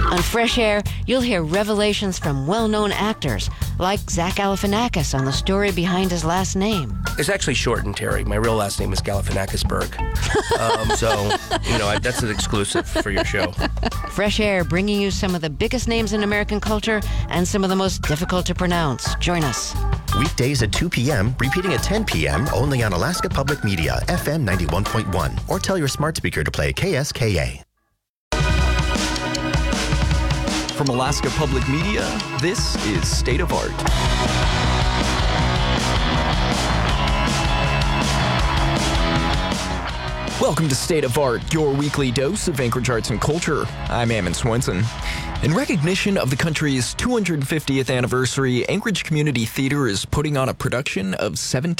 On Fresh Air, you'll hear revelations from well-known actors, like Zach Galifianakis on the story behind his last name. It's actually shortened, Terry. My real last name is Galifianakisberg. That's an exclusive for your show. Fresh Air, bringing you some of the biggest names in American culture and some of the most difficult to pronounce. Join us. Weekdays at 2 p.m., repeating at 10 p.m., only on Alaska Public Media, FM 91.1. Or tell your smart speaker to play KSKA. From Alaska Public Media, this is State of Art. Welcome to State of Art, your weekly dose of Anchorage arts and culture. I'm Ammon Swenson. In recognition of the country's 250th anniversary, Anchorage Community Theater is putting on a production of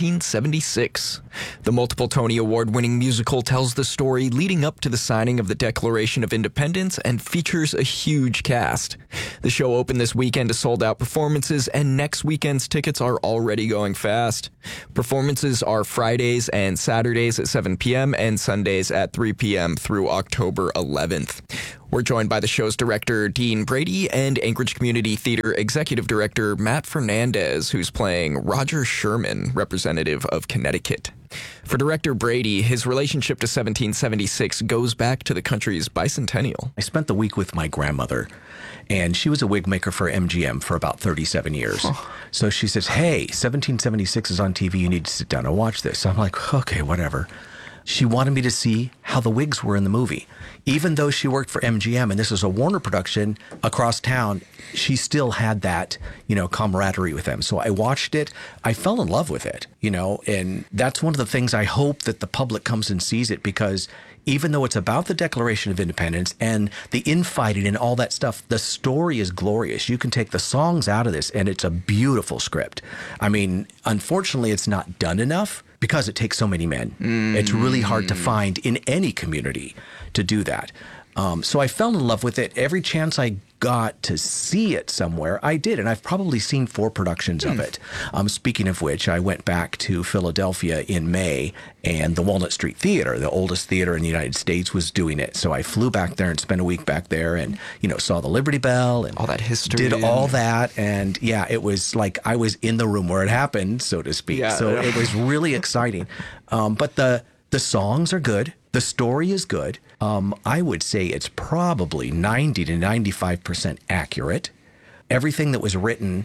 1776. The multiple Tony Award-winning musical tells the story leading up to the signing of the Declaration of Independence and features a huge cast. The show opened this weekend to sold-out performances, and next weekend's tickets are already going fast. Performances are Fridays and Saturdays at 7 p.m. and Sundays at 3 p.m. through October 11th. We're joined by the show's director, Dean Brady, and Anchorage Community Theater Executive Director, Matt Fernandez, who's playing Roger Sherman, representative of Connecticut. For Director Brady, his relationship to 1776 goes back to the country's bicentennial. I spent the week with my grandmother, and she was a wig maker for MGM for about 37 years. So she says, hey, 1776 is on TV. You need to sit down and watch this. So I'm like, okay, whatever. She wanted me to see how the wigs were in the movie. Even though she worked for MGM and this was a Warner production across town, she still had that, camaraderie with them. So I watched it. I fell in love with it, and that's one of the things I hope that the public comes and sees it, because even though it's about the Declaration of Independence and the infighting and all that stuff, the story is glorious. You can take the songs out of this and it's a beautiful script. I mean, unfortunately, it's not done enough because it takes so many men. It's really hard to find in any community to do that. So I fell in love with it. Every chance I got to see it somewhere, I did. And I've probably seen 4 productions of it. Speaking of which, I went back to Philadelphia in May, and the Walnut Street Theater, the oldest theater in the United States, was doing it. So I flew back there and spent a week back there and, saw the Liberty Bell and all that history. Did all that. And yeah, it was like I was in the room where it happened, so to speak. Yeah. So it was really exciting. But the songs are good. The story is good. I would say it's probably 90 to 95% accurate. Everything that was written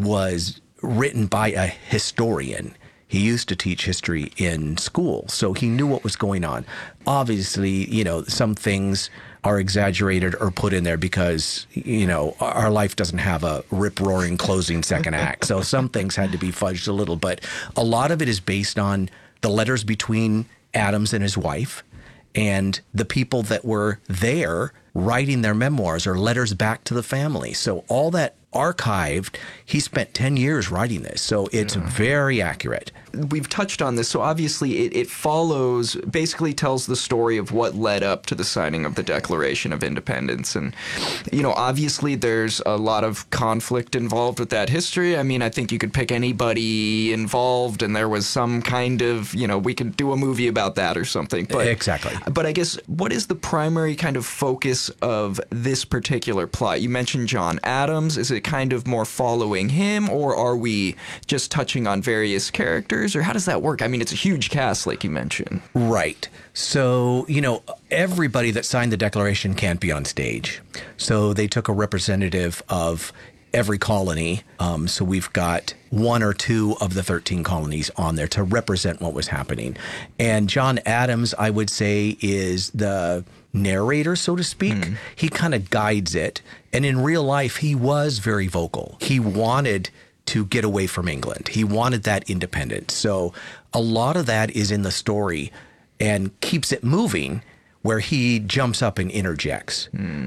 by a historian. He used to teach history in school, so he knew what was going on. Obviously, some things are exaggerated or put in there because, our life doesn't have a rip-roaring closing second act. So some things had to be fudged a little, but a lot of it is based on the letters between Adams and his wife, and the people that were there writing their memoirs or letters back to the family. So all that archived, he spent 10 years writing this. So it's very accurate. We've touched on this. So obviously it follows, basically tells the story of what led up to the signing of the Declaration of Independence. And, obviously there's a lot of conflict involved with that history. I mean, I think you could pick anybody involved and there was some kind of, we could do a movie about that or something. But, exactly. But I guess, what is the primary kind of focus of this particular plot? You mentioned John Adams. Is it kind of more following him, or are we just touching on various characters, or how does that work? I mean, it's a huge cast, like you mentioned. Right. So, everybody that signed the Declaration can't be on stage. So they took a representative of every colony. So we've got 1 or 2 of the 13 colonies on there to represent what was happening. And John Adams, I would say, is the narrator, so to speak. He kind of guides it. And in real life, he was very vocal. He wanted to get away from England. He wanted that independence. So a lot of that is in the story and keeps it moving, where he jumps up and interjects.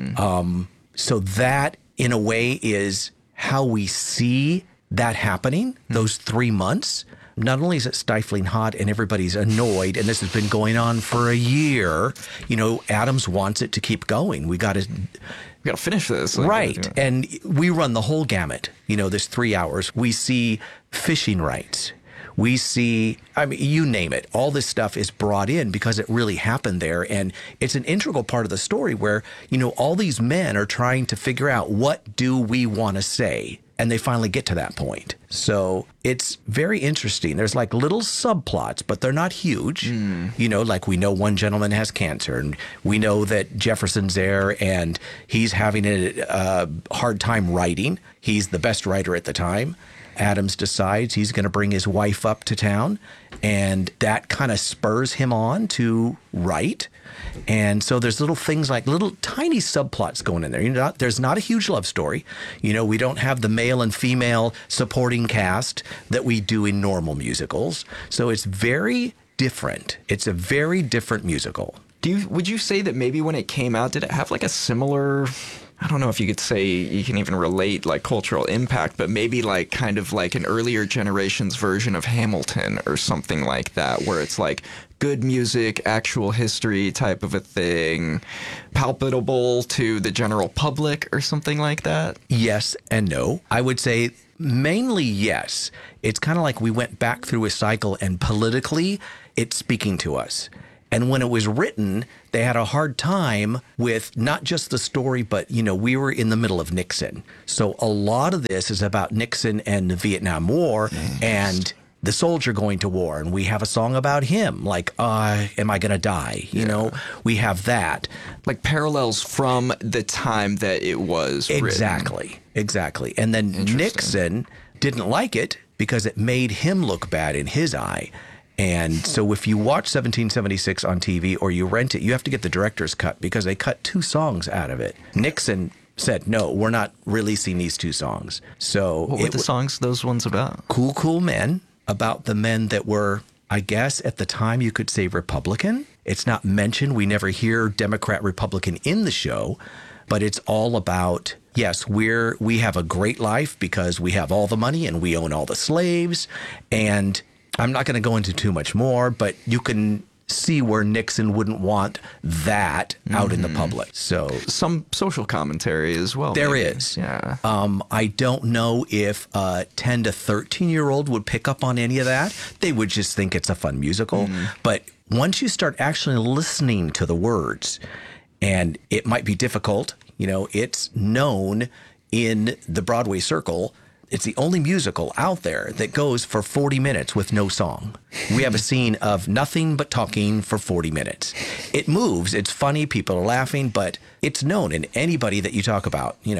So that, in a way, is how we see that happening, those 3 months. Not only is it stifling hot and everybody's annoyed, and this has been going on for a year, Adams wants it to keep going. We got to finish this. Right. And we run the whole gamut. This 3 hours. We see fishing rights. We see, I mean, you name it. All this stuff is brought in because it really happened there. And it's an integral part of the story where, all these men are trying to figure out, what do we want to say? And they finally get to that point. So it's very interesting. There's like little subplots, but they're not huge. Like we know one gentleman has cancer, and we know that Jefferson's there and he's having a hard time writing. He's the best writer at the time. Adams decides he's going to bring his wife up to town, and that kind of spurs him on to write. And so there's little things like little tiny subplots going in there. There's not a huge love story. We don't have the male and female supporting cast that we do in normal musicals. So it's very different. It's a very different musical. Would you say that maybe when it came out, did it have like a similar, I don't know if you could say you can even relate like cultural impact, but maybe like kind of like an earlier generation's version of Hamilton or something like that, where it's like good music, actual history type of a thing, palpable to the general public or something like that? Yes and no. I would say mainly yes. It's kind of like we went back through a cycle, and politically it's speaking to us. And when it was written, they had a hard time with not just the story, but, we were in the middle of Nixon. So a lot of this is about Nixon and the Vietnam War and the soldier going to war. And we have a song about him, like, am I going to die? We have that. Like parallels from the time that it was written. Exactly. And then Nixon didn't like it because it made him look bad in his eye. And so if you watch 1776 on TV or you rent it, you have to get the director's cut because they cut 2 songs out of it. Nixon said, no, we're not releasing these 2 songs. So what were the songs, those ones about? Cool, Cool Men, about the men that were, I guess at the time you could say Republican. It's not mentioned. We never hear Democrat, Republican in the show, but it's all about, yes, we have a great life because we have all the money and we own all the slaves. And I'm not going to go into too much more, but you can see where Nixon wouldn't want that out in the public. So some social commentary as well. There maybe. is. Yeah. I don't know if a 10 to 13-year-old would pick up on any of that. They would just think it's a fun musical. But once you start actually listening to the words, and it might be difficult, it's known in the Broadway circle. It's the only musical out there that goes for 40 minutes with no song. We have a scene of nothing but talking for 40 minutes. It moves. It's funny. People are laughing, but it's known. And anybody that you talk about, hey,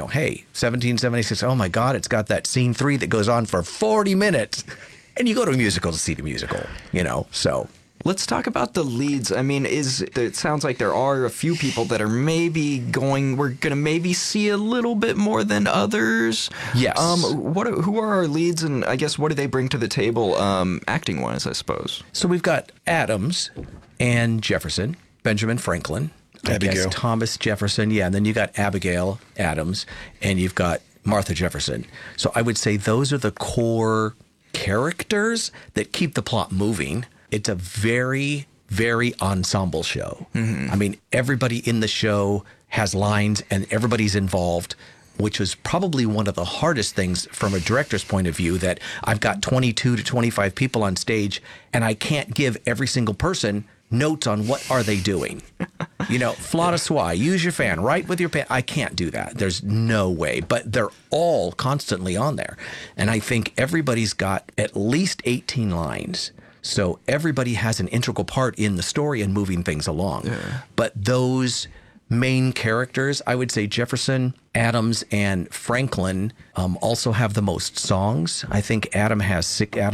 1776, oh my God, it's got that scene 3 that goes on for 40 minutes. And you go to a musical to see the musical, so. Let's talk about the leads. I mean, it sounds like there are a few people that are maybe we're going to maybe see a little bit more than others. Yes. Who are our leads, and I guess what do they bring to the table acting-wise, I suppose? So we've got Adams and Jefferson, Benjamin Franklin, I guess Thomas Jefferson, and then you got Abigail Adams, and you've got Martha Jefferson. So I would say those are the core characters that keep the plot moving. It's a very, very ensemble show. I mean, everybody in the show has lines and everybody's involved, which was probably one of the hardest things from a director's point of view, that I've got 22 to 25 people on stage and I can't give every single person notes on what are they doing. Flaut a soie, use your fan, write with your pen. I can't do that. There's no way. But they're all constantly on there. And I think everybody's got at least 18 lines. So everybody has an integral part in the story and moving things along. Yeah. But those main characters, I would say Jefferson, Adams, and Franklin also have the most songs. I think Adams has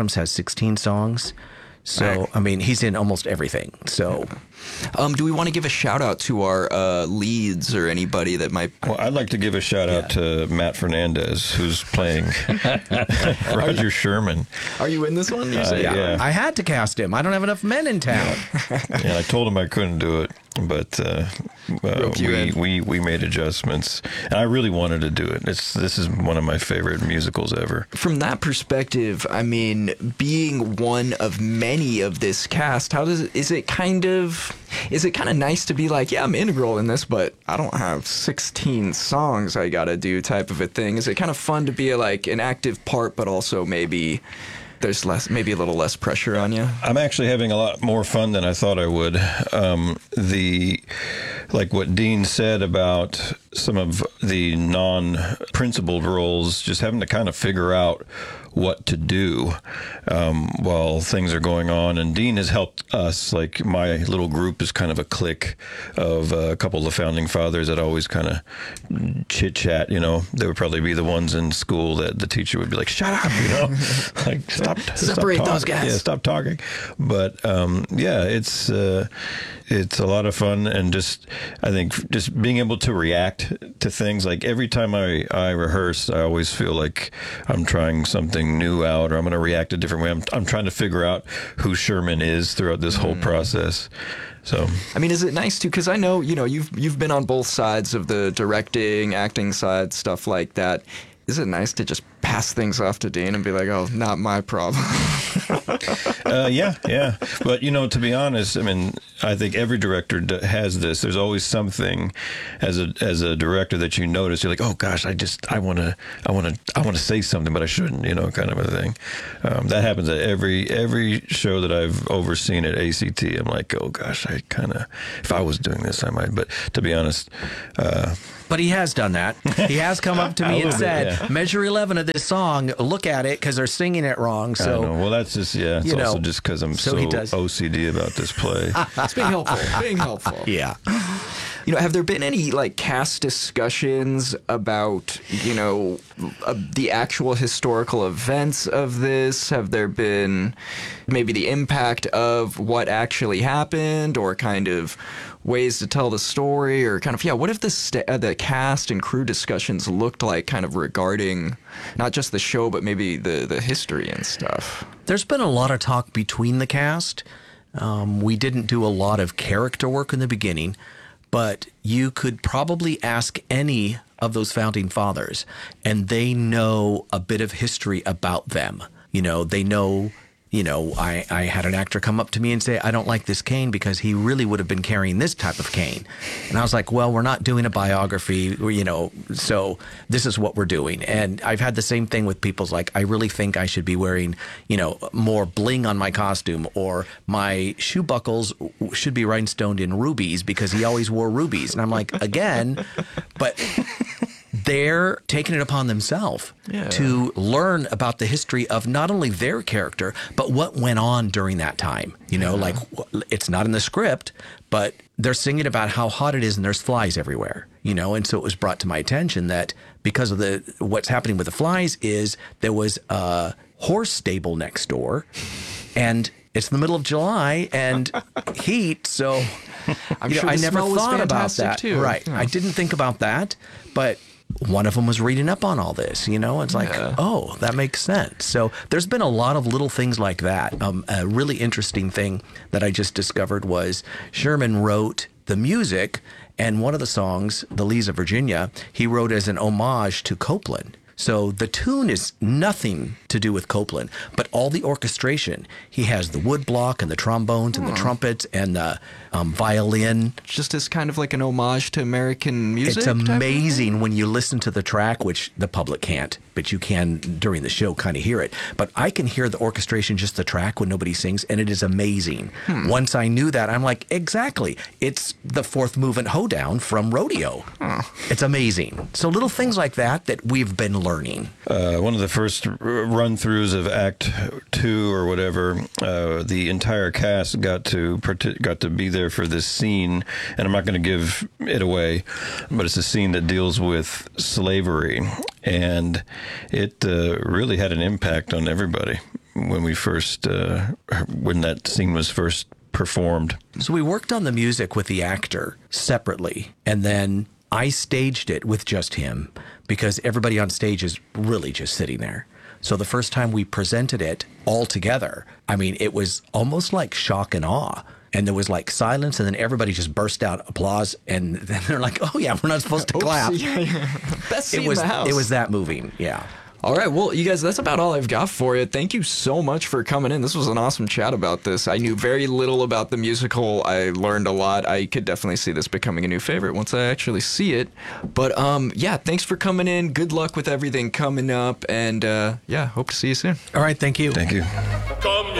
16 songs. So, I mean, he's in almost everything. So, do we want to give a shout out to our leads or anybody that might? Well, I'd like to give a shout out to Matt Fernandez, who's playing Roger Sherman. Are you in this one? Yeah. I had to cast him. I don't have enough men in town. And I told him I couldn't do it, but we made adjustments, and I really wanted to do it. This is one of my favorite musicals ever. From that perspective, I mean, being one of many of this cast, is it kind of nice to be like, yeah, I'm integral in this, but I don't have 16 songs I gotta do type of a thing? Is it kind of fun to be like an active part, but also maybe there's maybe a little less pressure on you? I'm actually having a lot more fun than I thought I would. Like what Dean said about some of the non-principled roles, just having to kind of figure out what to do while things are going on. And Dean has helped us. Like, my little group is kind of a clique of a couple of the founding fathers that always kind of chit-chat, you know. They would probably be the ones in school that the teacher would be like, shut up, you know. Like, separate those guys. Yeah, stop talking. But yeah, it's a lot of fun, and I think just being able to react to things. Like, every time I rehearse, I always feel like I'm trying something new out, or I'm going to react a different way. I'm trying to figure out who Sherman is throughout this whole process. So, I mean, is it nice too? Because I know, you know, you've been on both sides of the directing, acting side, stuff like that. Is it nice to just pass things off to Dean and be like, oh, not my problem? Yeah. But, you know, to be honest, I mean, I think every director has this. There's always something as a director that you notice. You're like, oh gosh, I want to say something, but I shouldn't, you know, kind of a thing. That happens at every show that I've overseen at ACT. I'm like, oh gosh, if I was doing this, I might. But to be honest, but he has done that. He has come up to me and said, measure 11 of this song, look at it, because they're singing it wrong. So, I know. Well, that's just, it's also just because I'm so OCD about this play. It's being helpful. Yeah. You know, have there been any, like, cast discussions about, you know, the actual historical events of this? Have there been maybe the impact of what actually happened, or kind of ways to tell the story, or kind of, what if the cast and crew discussions looked like, kind of regarding not just the show, but maybe the history and stuff? There's been a lot of talk between the cast. We didn't do a lot of character work in the beginning, but you could probably ask any of those founding fathers, and they know a bit of history about them. You know, they know. You know, I had an actor come up to me and say, I don't like this cane because he really would have been carrying this type of cane. And I was like, well, we're not doing a biography, you know, so this is what we're doing. And I've had the same thing with people's like, I really think I should be wearing, you know, more bling on my costume, or my shoe buckles should be rhinestoned in rubies because he always wore rubies. And I'm like, again, but they're taking it upon themselves to learn about the history of not only their character, but what went on during that time. You know, like, it's not in the script, but they're singing about how hot it is and there's flies everywhere, you know. And so it was brought to my attention that because of what's happening with the flies is there was a horse stable next door, and it's the middle of July and heat, so I'm sure I never thought about that. Too. Right. I didn't think about that, but one of them was reading up on all this, you know. It's like, oh, that makes sense. So there's been a lot of little things like that. A really interesting thing that I just discovered was Sherman wrote the music, and one of the songs, The Lees of Virginia, he wrote as an homage to Copland. So the tune is nothing to do with Copland, but all the orchestration. He has the wood block and the trombones and the trumpets and the violin. Just as kind of like an homage to American music? It's amazing when you listen to the track, which the public can't, but you can during the show kind of hear it. But I can hear the orchestration, just the track when nobody sings, and it is amazing. Once I knew that, I'm like, exactly. It's the fourth movement hoedown from Rodeo. It's amazing. So little things like that we've been learning. One of the first run-throughs of Act 2 or whatever, the entire cast got to be there for this scene, and I'm not going to give it away, but it's a scene that deals with slavery, and it really had an impact on everybody when that scene was first performed. So we worked on the music with the actor separately, and then I staged it with just him because everybody on stage is really just sitting there. So the first time we presented it all together, I mean, it was almost like shock and awe. And there was like silence, and then everybody just burst out applause, and then they're like, "Oh yeah, we're not supposed to clap." Best scene in the house. It was that moving, yeah. All right, well, you guys, that's about all I've got for you. Thank you so much for coming in. This was an awesome chat about this. I knew very little about the musical. I learned a lot. I could definitely see this becoming a new favorite once I actually see it. But yeah, thanks for coming in. Good luck with everything coming up, and yeah, hope to see you soon. All right, thank you. Thank you.